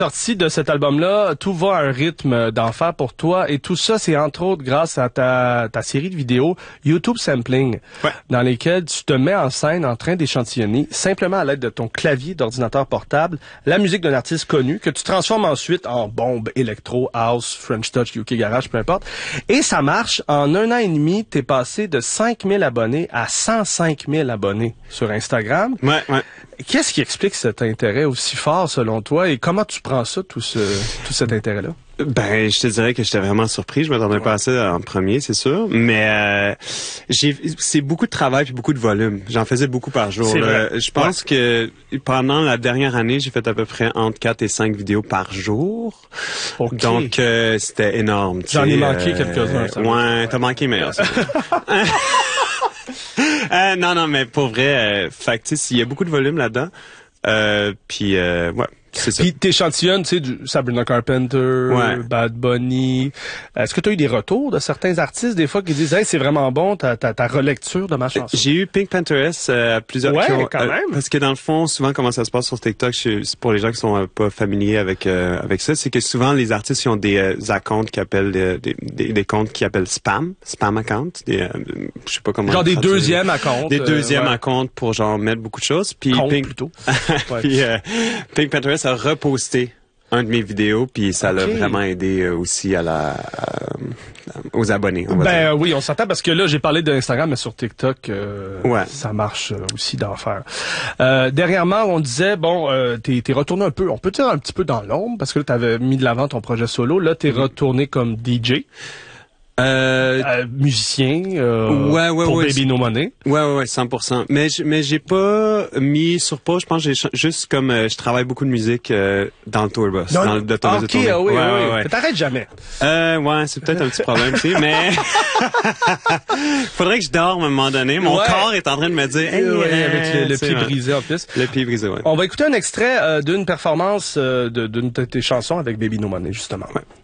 Sortie de cet album-là, tout va à un rythme d'enfer pour toi et tout ça, c'est entre autres grâce à ta série de vidéos YouTube Sampling, dans lesquelles tu te mets en scène en train d'échantillonner, simplement à l'aide de ton clavier d'ordinateur portable, la musique d'un artiste connu que tu transformes ensuite en bombe, électro, house, French Touch, UK Garage, peu importe. Et ça marche. En 1 an et demi, t'es passé de 5000 abonnés à 105 000 abonnés sur Instagram. Ouais. Qu'est-ce qui explique cet intérêt aussi fort selon toi et comment tu prends ça, tout cet intérêt-là? Ben, je te dirais que j'étais vraiment surpris. Je m'attendais pas à ça en premier, c'est sûr. Mais c'est beaucoup de travail puis beaucoup de volume. J'en faisais beaucoup par jour. Je pense que pendant la dernière année, j'ai fait à peu près entre 4 et 5 vidéos par jour. Okay. Donc, c'était énorme. J'en ai manqué quelques-uns. Ouais, t'as manqué meilleur. Non, mais pour vrai, fait que tu sais, il y a beaucoup de volume là-dedans. Puis ouais. Puis t'échantillonnes, tu sais, du Sabrina Carpenter, Bad Bunny. Est-ce que tu as eu des retours de certains artistes des fois qui disent hey, c'est vraiment bon ta relecture de ma chanson? J'ai eu Pink Panthers plusieurs qui ont, quand même. Parce que dans le fond, souvent comment ça se passe sur TikTok, pour les gens qui sont pas familiers avec ça, c'est que souvent les artistes ils ont des comptes qui appellent des comptes qui appellent spam account, je sais pas comment. Genre des deuxièmes accounts. Des deuxièmes accounts pour genre mettre beaucoup de choses. Puis puis Pink Panthers a reposté un de mes vidéos, puis ça l'a vraiment aidé aussi aux abonnés. Oui, on s'entend parce que là, j'ai parlé d'Instagram, mais sur TikTok, ça marche aussi d'enfer. Dernièrement, on disait, t'es retourné un peu, on peut dire un petit peu dans l'ombre, parce que là, t'avais mis de l'avant ton projet solo. Là, t'es retourné comme DJ. Musicien pour Baby No Money. Ouais, 100%. Mais j'ai pas mis sur pause. Je pense que j'ai juste comme je travaille beaucoup de musique dans le tour bus, dans le tournée de tournée. Oui. T'arrêtes jamais. Ouais, c'est peut-être un petit problème, tu sais, mais faudrait que je dorme à un moment donné. Mon corps est en train de me dire avec le pied brisé en plus. Le pied brisé, ouais. On va écouter un extrait d'une performance d'une de tes chansons avec Baby No Money, justement. Ouais.